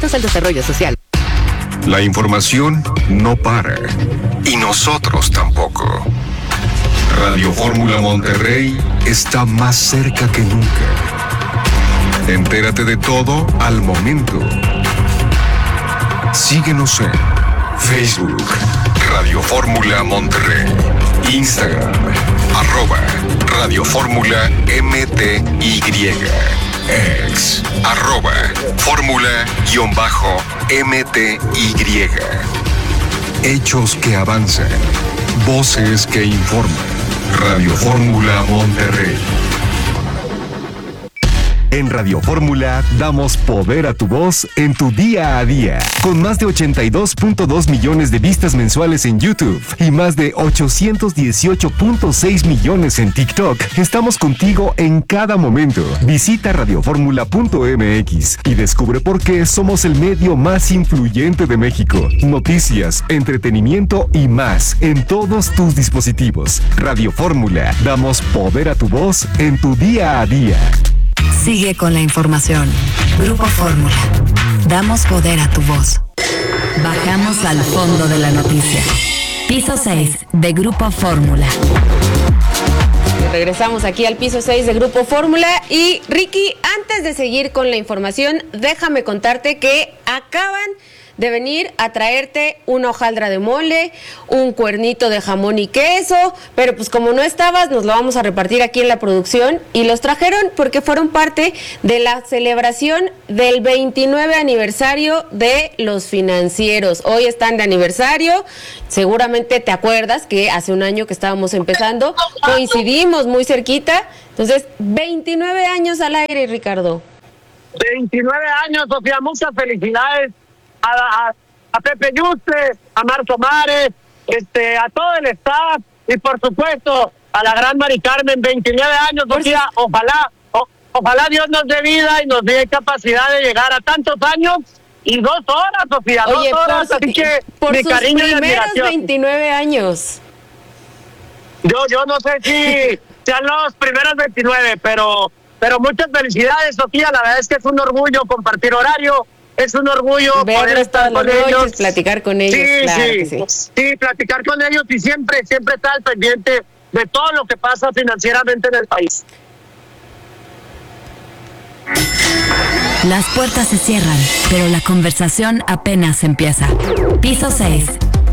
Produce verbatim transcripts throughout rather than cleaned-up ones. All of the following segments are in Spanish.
al desarrollo social. La información no para, y nosotros tampoco. Radio Fórmula Monterrey está más cerca que nunca. Entérate de todo al momento. Síguenos en Facebook, Radio Fórmula Monterrey, Instagram, arroba Radio Fórmula M T Y, ex, arroba Fórmula guión bajo M T Y. Hechos que avanzan, voces que informan. Radio Fórmula Monterrey. En Radio Fórmula damos poder a tu voz en tu día a día. Con más de ochenta y dos punto dos millones de vistas mensuales en YouTube y más de ochocientos dieciocho punto seis millones en TikTok, estamos contigo en cada momento. Visita radioformula punto m x y descubre por qué somos el medio más influyente de México. Noticias, entretenimiento y más en todos tus dispositivos. Radio Fórmula, damos poder a tu voz en tu día a día. Sigue con la información. Grupo Fórmula. Damos poder a tu voz. Bajamos al fondo de la noticia. Piso seis de Grupo Fórmula. Regresamos aquí al piso seis de Grupo Fórmula. Y Ricky, antes de seguir con la información, déjame contarte que acaban de venir a traerte una hojaldra de mole, un cuernito de jamón y queso, pero pues como no estabas, nos lo vamos a repartir aquí en la producción, y los trajeron porque fueron parte de la celebración del veintinueve aniversario de Los Financieros. Hoy están de aniversario, seguramente te acuerdas que hace un año que estábamos empezando, coincidimos muy cerquita, entonces veintinueve años al aire, Ricardo. veintinueve años, Sofía, muchas felicidades. A, a, a Pepe Yuste, a Marco Mares, este, a todo el staff y por supuesto a la gran Mari Carmen, veintinueve años, Sofía, ojalá, o, ojalá Dios nos dé vida y nos dé capacidad de llegar a tantos años y dos horas, Sofía, Oye, dos horas, por, así que por mi sus cariño y primeros admiración. veintinueve años. Yo, yo no sé si sean los primeros veintinueve, pero, pero muchas felicidades, Sofía, la verdad es que es un orgullo compartir horario. Es un orgullo verlos poder estar con noches, ellos, platicar con ellos, sí, claro sí, que sí. sí, platicar con ellos y siempre, siempre estar al pendiente de todo lo que pasa financieramente en el país. Las puertas se cierran, pero la conversación apenas empieza. Piso seis.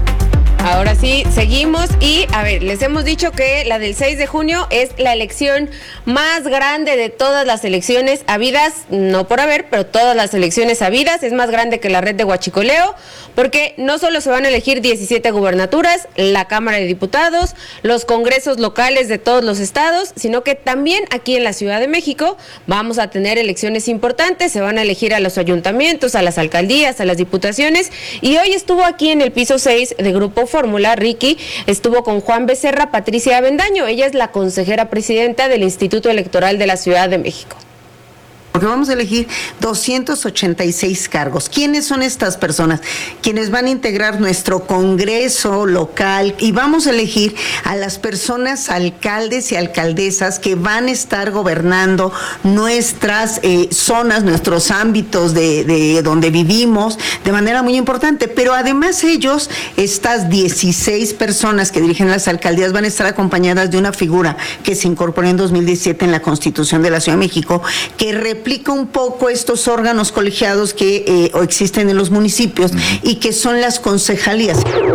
Ahora sí, seguimos y, a ver, les hemos dicho que la del seis de junio es la elección más grande de todas las elecciones habidas, no por haber, pero todas las elecciones habidas, es más grande que la red de Huachicoleo, porque no solo se van a elegir diecisiete gubernaturas, la Cámara de Diputados, los congresos locales de todos los estados, sino que también aquí en la Ciudad de México vamos a tener elecciones importantes, se van a elegir a los ayuntamientos, a las alcaldías, a las diputaciones, y hoy estuvo aquí en el piso seis de Grupo Fórmula, Ricky, estuvo con Juan Becerra, Patricia Avendaño, ella es la consejera presidenta del Instituto Electoral de la Ciudad de México. Porque vamos a elegir doscientos ochenta y seis cargos. ¿Quiénes son estas personas? Quienes van a integrar nuestro Congreso local, y vamos a elegir a las personas alcaldes y alcaldesas que van a estar gobernando nuestras eh, zonas, nuestros ámbitos de, de donde vivimos de manera muy importante. Pero además ellos, estas dieciséis personas que dirigen las alcaldías, van a estar acompañadas de una figura que se incorporó en dos mil diecisiete en la Constitución de la Ciudad de México, que representa explica un poco estos órganos colegiados que eh, existen en los municipios y que son las concejalías.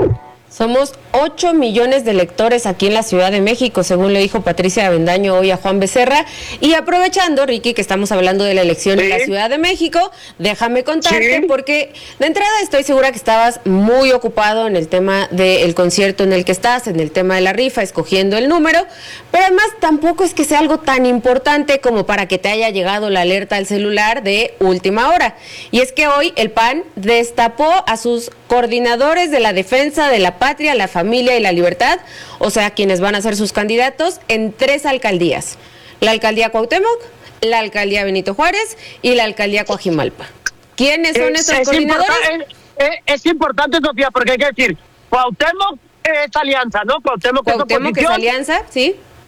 Somos ocho millones de electores aquí en la Ciudad de México, según le dijo Patricia Avendaño hoy a Juan Becerra. Y aprovechando, Ricky, que estamos hablando de la elección sí. en la Ciudad de México, déjame contarte, sí. porque de entrada estoy segura que estabas muy ocupado en el tema del concierto en el que estás, en el tema de la rifa, escogiendo el número, pero además tampoco es que sea algo tan importante como para que te haya llegado la alerta al celular de última hora. Y es que hoy el P A N destapó a sus coordinadores de la defensa de la patria, la familia y la libertad, o sea, quienes van a ser sus candidatos en tres alcaldías: la alcaldía Cuauhtémoc, la alcaldía Benito Juárez y la alcaldía Coajimalpa. ¿Quiénes son es, estos es coordinadores? Importa, es, es importante, Sofía, porque hay que decir, Cuauhtémoc es alianza, ¿no? Cuauhtémoc, Cuauhtémoc es es alianza, sí.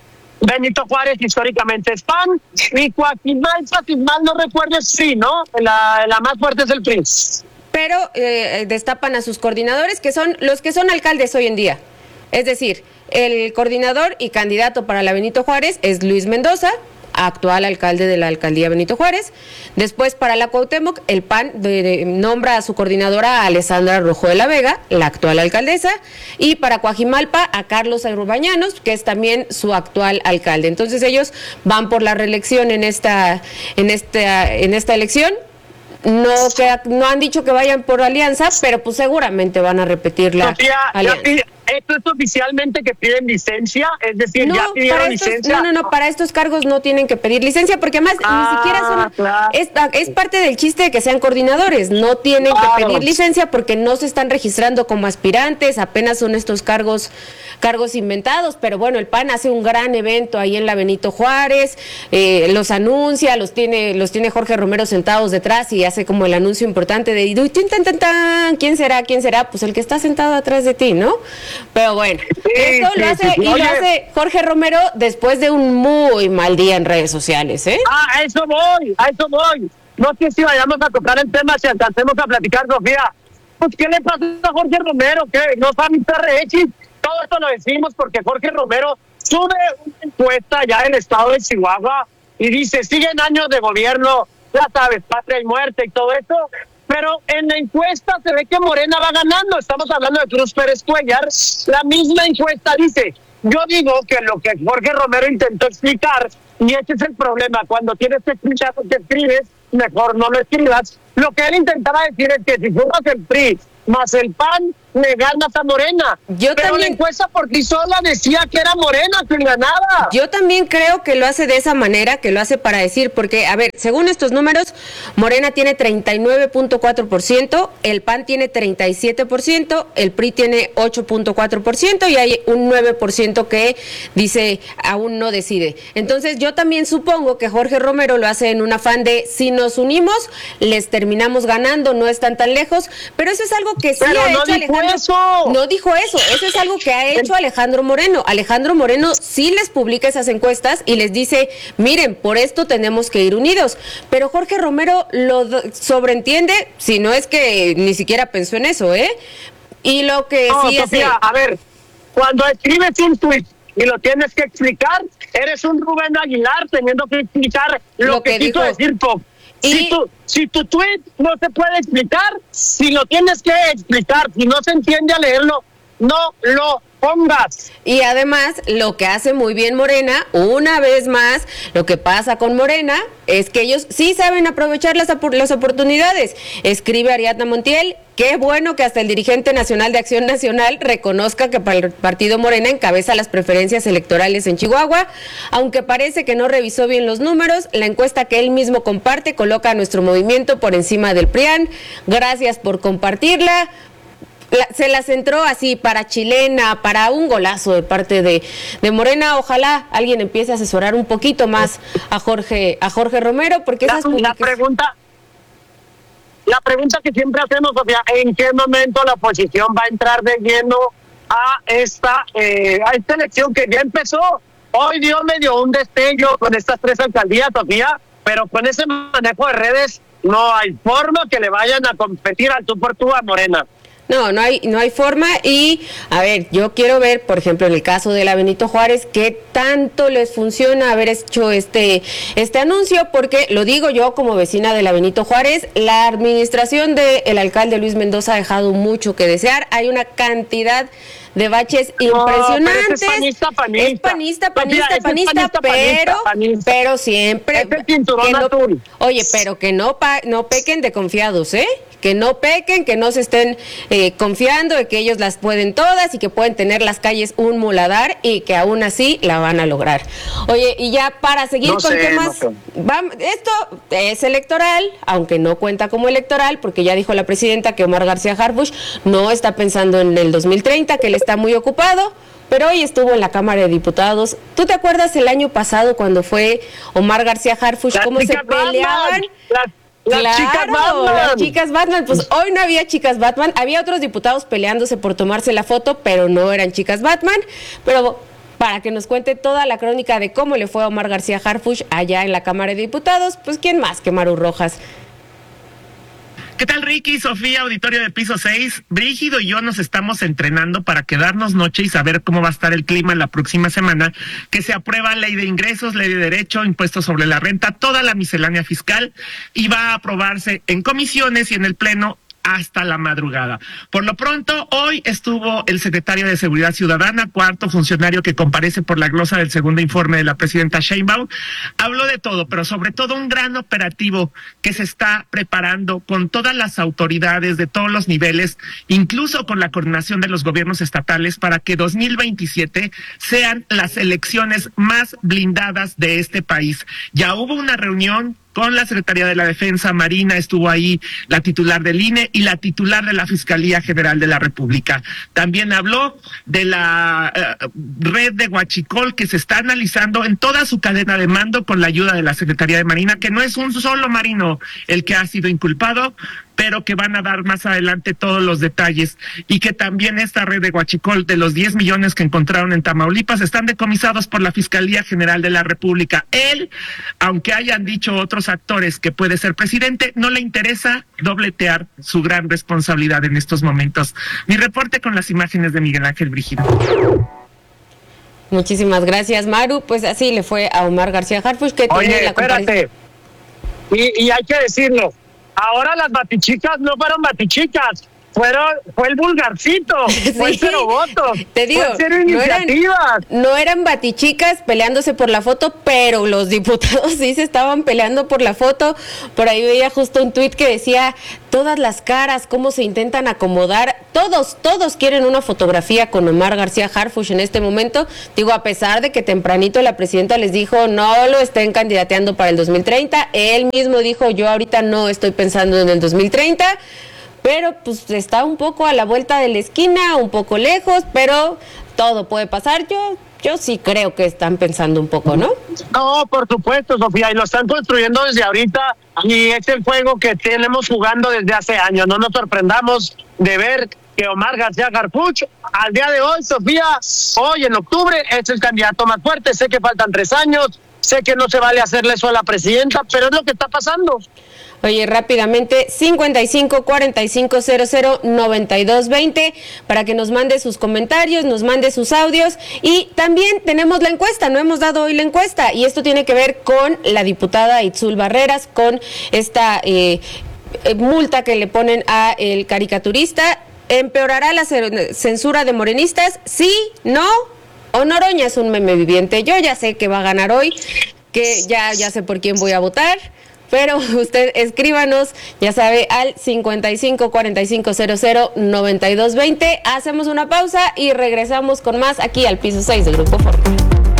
Benito Juárez históricamente es P A N, y Coajimalpa, si mal no recuerdo, es P R I, ¿no? La, la más fuerte es el P R I. Pero eh, destapan a sus coordinadores, que son los que son alcaldes hoy en día. Es decir, el coordinador y candidato para la Benito Juárez es Luis Mendoza, actual alcalde de la alcaldía Benito Juárez. Después, para la Cuauhtémoc, el P A N de, de, nombra a su coordinadora a Alessandra Rojo de la Vega, la actual alcaldesa, y para Coajimalpa a Carlos Urbañanos, que es también su actual alcalde. Entonces ellos van por la reelección en esta, en esta, en esta elección. No, que, no han dicho que vayan por alianza, pero pues seguramente van a repetir la Sofía, alianza. ¿Esto es oficialmente que piden licencia? Es decir, no, ¿ya pidieron para estos, licencia? No, no, no, para estos cargos no tienen que pedir licencia, porque además ah, ni siquiera son... Claro. Es, es parte del chiste de que sean coordinadores, no tienen claro. que pedir licencia porque no se están registrando como aspirantes, apenas son estos cargos cargos inventados, pero bueno, el P A N hace un gran evento ahí en la Benito Juárez, eh, los anuncia, los tiene los tiene Jorge Romero sentados detrás y hace como el anuncio importante de tan, tan, tan, ¿quién será? ¿Quién será? Pues el que está sentado atrás de ti, ¿no? Pero bueno, sí, esto sí, lo hace, sí, sí. y Oye. lo hace Jorge Romero después de un muy mal día en redes sociales, ¿eh? Ah, a eso voy, a eso voy. No sé si vayamos a tocar el tema, si alcancemos a platicar, Sofía. Pues, ¿qué le pasa a Jorge Romero? ¿Qué? ¿No sabe P R X? Todo esto lo decimos porque Jorge Romero sube una encuesta ya en el estado de Chihuahua y dice, siguen años de gobierno, ya sabes, patria y muerte y todo eso, pero en la encuesta se ve que Morena va ganando. Estamos hablando de Cruz Pérez Cuellar. La misma encuesta dice, yo digo que lo que Jorge Romero intentó explicar, y ese es el problema, cuando tienes que explicar lo que escribes, mejor no lo escribas. Lo que él intentaba decir es que si fueras el P R I más el P A N, le ganas a Morena. Yo Pero también, la encuesta por sí sola decía que era Morena quien ganaba. Yo también creo que lo hace de esa manera, que lo hace para decir, porque, a ver, según estos números, Morena tiene treinta y nueve punto cuatro por ciento, el P A N tiene treinta y siete por ciento, el P R I tiene ocho punto cuatro por ciento y hay un nueve por ciento que dice aún no decide. Entonces yo también supongo que Jorge Romero lo hace en un afán de si nos unimos, les terminamos ganando, no están tan lejos, pero eso es algo que sí pero ha no hecho Alejandro. Eso. No dijo eso, eso es algo que ha hecho Alejandro Moreno. Alejandro Moreno sí les publica esas encuestas y les dice, miren, por esto tenemos que ir unidos. Pero Jorge Romero lo sobreentiende, si no es que ni siquiera pensó en eso, ¿eh? Y lo que no, sí Sofía, es... a ver, cuando escribes un tuit y lo tienes que explicar, eres un Rubén Aguilar teniendo que explicar lo, lo que, que quiso decir Pop. Y... Si tu, si tu tweet no se puede explicar, si lo tienes que explicar, si no se entiende a leerlo, no lo pongas. Y además, lo que hace muy bien Morena, una vez más, lo que pasa con Morena es que ellos sí saben aprovechar las, las oportunidades. Escribe Ariadna Montiel, qué bueno que hasta el dirigente nacional de Acción Nacional reconozca que para el partido Morena encabeza las preferencias electorales en Chihuahua, aunque parece que no revisó bien los números, la encuesta que él mismo comparte coloca a nuestro movimiento por encima del P R I A N. Gracias por compartirla. La, se la centró así para chilena, para un golazo de parte de, de Morena. Ojalá alguien empiece a asesorar un poquito más a Jorge a Jorge Romero, porque la, esas publicaciones... la pregunta la pregunta que siempre hacemos, Sofía, ¿en qué momento la oposición va a entrar de lleno a esta eh, a esta elección que ya empezó? Hoy dio medio un destello con estas tres alcaldías, Sofía, pero con ese manejo de redes no hay forma que le vayan a competir al tú por tú a Morena. No, no hay, no hay forma. Y, a ver, yo quiero ver, por ejemplo, en el caso de la Benito Juárez, qué tanto les funciona haber hecho este, este anuncio, porque lo digo yo como vecina de la Benito Juárez, la administración del alcalde Luis Mendoza ha dejado mucho que desear. Hay una cantidad de baches no, impresionantes. Es panista, panista. Es panista, panista, Sofía, panista, panista, pero, panista. pero siempre. Es el cinturón no, azul. Oye, pero que no, pa, no pequen de confiados, ¿eh? Que no pequen, que no se estén eh, confiando de que ellos las pueden todas y que pueden tener las calles un muladar y que aún así la van a lograr. Oye, y ya para seguir no con sé, temas, no sé. vamos, esto es electoral, aunque no cuenta como electoral, porque ya dijo la presidenta que Omar García Harfuch no está pensando en el dos mil treinta, que él está muy ocupado. Pero hoy estuvo en la Cámara de Diputados. ¿Tú te acuerdas el año pasado cuando fue Omar García Harfuch, cómo se peleaban? Las, las claro, chicas Batman. Las chicas Batman. Pues hoy no había chicas Batman. Había otros diputados peleándose por tomarse la foto, pero no eran chicas Batman. Pero para que nos cuente toda la crónica de cómo le fue a Omar García Harfuch allá en la Cámara de Diputados. Pues quién más que Maru Rojas. ¿Qué tal, Ricky, Sofía, auditorio de Piso seis? Brígido y yo nos estamos entrenando para quedarnos noche y saber cómo va a estar el clima la próxima semana, que se aprueba ley de ingresos, ley de derecho, impuestos sobre la renta, toda la miscelánea fiscal, y va a aprobarse en comisiones y en el Pleno hasta la madrugada. Por lo pronto, hoy estuvo el secretario de Seguridad Ciudadana, cuarto funcionario que comparece por la glosa del segundo informe de la presidenta Sheinbaum. Habló de todo, pero sobre todo un gran operativo que se está preparando con todas las autoridades de todos los niveles, incluso con la coordinación de los gobiernos estatales, para que dos mil veintisiete sean las elecciones más blindadas de este país. Ya hubo una reunión con la Secretaría de la Defensa, Marina, estuvo ahí la titular del I N E y la titular de la Fiscalía General de la República. También habló de la uh, red de Huachicol que se está analizando en toda su cadena de mando con la ayuda de la Secretaría de Marina, que no es un solo marino el que ha sido inculpado, pero que van a dar más adelante todos los detalles, y que también esta red de Huachicol, de los diez millones que encontraron en Tamaulipas, están decomisados por la Fiscalía General de la República. Él, aunque hayan dicho otros actores que puede ser presidente, no le interesa dobletear su gran responsabilidad en estos momentos. Mi reporte con las imágenes de Miguel Ángel Brígido. Muchísimas gracias, Maru. Pues así le fue a Omar García Harfuch, que Oye, tiene la espérate, y, y hay que decirlo, ahora las batichicas no fueron batichicas, fueron, fue el vulgarcito, sí, fue el cero votos, te digo, fue cero iniciativas. No eran, no eran batichicas peleándose por la foto, pero los diputados sí se estaban peleando por la foto. Por ahí veía justo un tuit que decía, todas las caras, cómo se intentan acomodar, todos, todos quieren una fotografía con Omar García Harfuch en este momento. Digo, a pesar de que tempranito la presidenta les dijo, no lo estén candidateando para el dos mil treinta, él mismo dijo, yo ahorita no estoy pensando en el dos mil treinta, pero pues está un poco a la vuelta de la esquina, un poco lejos, pero todo puede pasar. Yo yo sí creo que están pensando un poco, ¿no? No, por supuesto, Sofía, y lo están construyendo desde ahorita, y es el juego que tenemos jugando desde hace años. No nos sorprendamos de ver que Omar García Harfuch, al día de hoy, Sofía, hoy en octubre, es el candidato más fuerte. Sé que faltan tres años, sé que no se vale hacerle eso a la presidenta, pero es lo que está pasando. Oye, rápidamente, cincuenta y cinco, cuarenta y cinco, cero cero, noventa y dos, veinte, para que nos mande sus comentarios, nos mande sus audios, y también tenemos la encuesta, no hemos dado hoy la encuesta, y esto tiene que ver con la diputada Itzul Barreras, con esta eh, multa que le ponen a el caricaturista. ¿Empeorará la censura de morenistas? ¿Sí? ¿No? ¿O Noroña es un meme viviente? Yo ya sé que va a ganar hoy, que ya, ya sé por quién voy a votar, pero usted escríbanos, ya sabe, al cincuenta y cinco, cuarenta y cinco, cero cero, noventa y dos, veinte. Hacemos una pausa y regresamos con más aquí al Piso seis del Grupo Fórmula.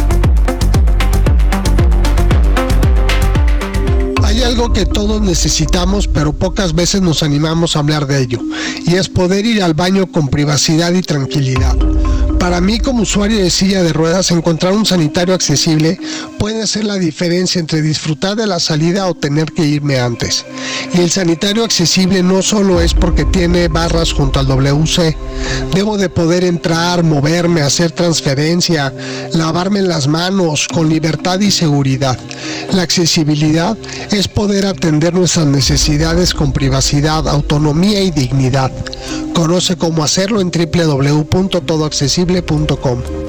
Hay algo que todos necesitamos, pero pocas veces nos animamos a hablar de ello, y es poder ir al baño con privacidad y tranquilidad. Para mí, como usuario de silla de ruedas, encontrar un sanitario accesible puede ser la diferencia entre disfrutar de la salida o tener que irme antes. Y el sanitario accesible no solo es porque tiene barras junto al W C. Debo de poder entrar, moverme, hacer transferencia, lavarme las manos con libertad y seguridad. La accesibilidad es poder atender nuestras necesidades con privacidad, autonomía y dignidad. Conoce cómo hacerlo en doble u doble u doble u punto todo accesible punto com.